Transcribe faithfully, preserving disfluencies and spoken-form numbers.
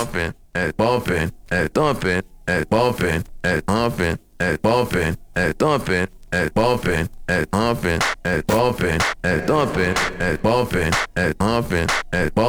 bumping, and bumping, and thumping, and bumping, and humping, and bumping, and thumping, and bumping, and humping, and bumping, and thumping, and bumping, and humping, and bumping.